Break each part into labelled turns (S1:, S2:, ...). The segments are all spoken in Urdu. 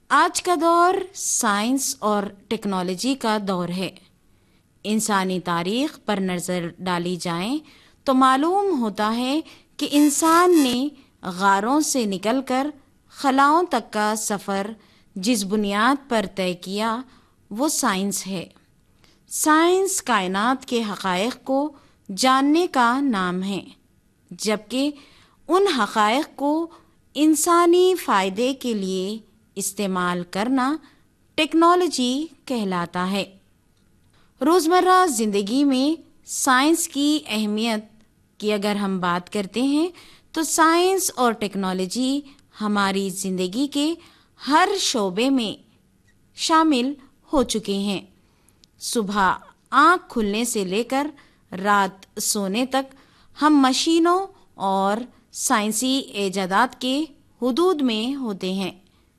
S1: آج کا دور سائنس اور ٹیکنالوجی کا دور ہے۔ انسانی تاریخ پر نظر ڈالی جائیں تو معلوم ہوتا ہے کہ انسان نے غاروں سے نکل کر خلاؤں تک کا سفر جس بنیاد پر طے کیا وہ سائنس ہے۔ سائنس کائنات کے حقائق کو جاننے کا نام ہے، جبکہ ان حقائق کو انسانی فائدے کے لیے استعمال کرنا ٹیکنالوجی کہلاتا ہے۔ روزمرہ زندگی میں سائنس کی اہمیت کی اگر ہم بات کرتے ہیں تو سائنس اور ٹیکنالوجی ہماری زندگی کے ہر شعبے میں شامل ہو چکے ہیں۔ صبح آنکھ کھلنے سے لے کر رات سونے تک ہم مشینوں اور سائنسی ایجادات کے حدود میں ہوتے ہیں۔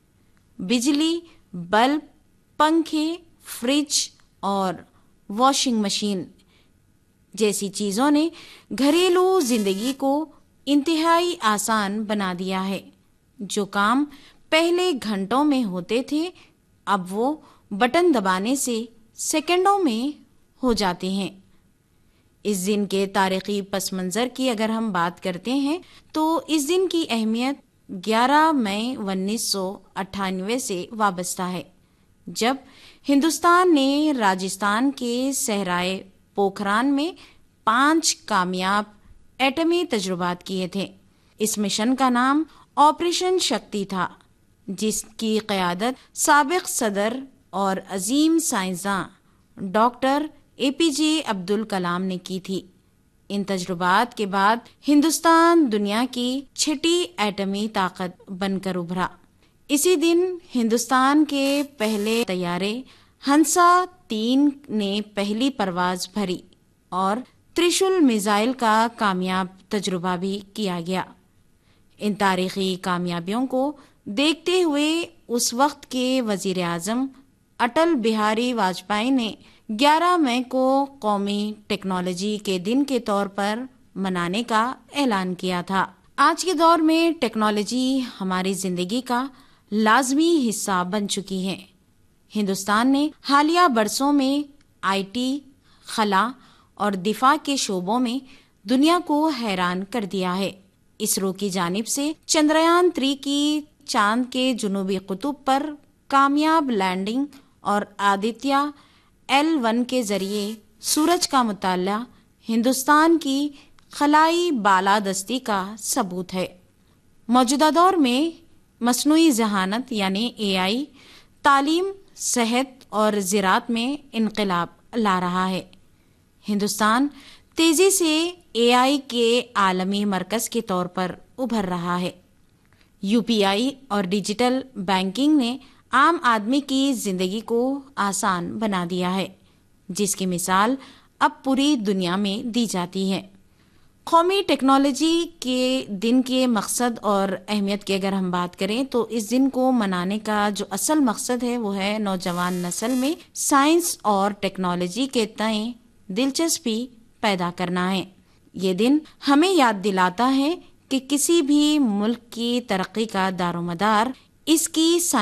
S1: بجلی، بلب، پنکھے، فریج اور واشنگ مشین جیسی چیزوں نے گھریلو زندگی کو انتہائی آسان بنا دیا ہے۔ جو کام پہلے گھنٹوں میں ہوتے تھے اب وہ بٹن دبانے سے سیکنڈوں میں ہو جاتے ہیں۔ اس دن کے تاریخی پس منظر کی اگر ہم بات کرتے ہیں تو اس دن کی اہمیت 11 مئی 1998 سے وابستہ ہے، جب ہندوستان نے راجستھان کے صحرائے پوکھران میں 5 کامیاب ایٹمی تجربات کیے تھے۔ اس مشن کا نام آپریشن شکتی تھا، جس کی قیادت سابق صدر اور عظیم سائنسداں ڈاکٹر APJ عبدالکلام نے کی تھی۔ ان تجربات کے بعد ہندوستان دنیا کی 6ٹی ایٹمی طاقت بن کر ابھرا۔ اسی دن ہندوستان کے پہلے طیارے ہنسا 3 نے پہلی پرواز بھری اور ترشول میزائل کا کامیاب تجربہ بھی کیا گیا۔ ان تاریخی کامیابیوں کو دیکھتے ہوئے اس وقت کے وزیر اعظم اٹل بہاری واجپئی نے 11 مئی کو قومی ٹیکنالوجی کے دن کے طور پر منانے کا اعلان کیا تھا۔ آج کے دور میں ٹیکنالوجی ہماری زندگی کا لازمی حصہ بن چکی ہے۔ ہندوستان نے حالیہ برسوں میں IT، خلا اور دفاع کے شعبوں میں دنیا کو حیران کر دیا ہے۔ اسرو کی جانب سے چندریان 3 کی چاند کے جنوبی قطب پر کامیاب لینڈنگ اور آدتیہ L1 کے ذریعے سورج کا مطالعہ ہندوستان کی خلائی بالادستی کا ثبوت ہے۔ موجودہ دور میں مصنوعی ذہانت یعنی AI تعلیم، صحت اور زراعت میں انقلاب لا رہا ہے۔ ہندوستان تیزی سے AI کے عالمی مرکز کے طور پر ابھر رہا ہے۔ UPI اور ڈیجیٹل بینکنگ نے عام آدمی کی زندگی کو آسان بنا دیا ہے، جس کی مثال اب پوری دنیا میں دی جاتی ہے۔ قومی ٹیکنالوجی کے دن کے مقصد اور اہمیت کی اگر ہم بات کریں تو اس دن کو منانے کا جو اصل مقصد ہے وہ ہے نوجوان نسل میں سائنس اور ٹیکنالوجی کے تئیں دلچسپی پیدا کرنا ہے۔ یہ دن ہمیں یاد دلاتا ہے کہ کسی بھی ملک کی ترقی کا دار و مدار اس کی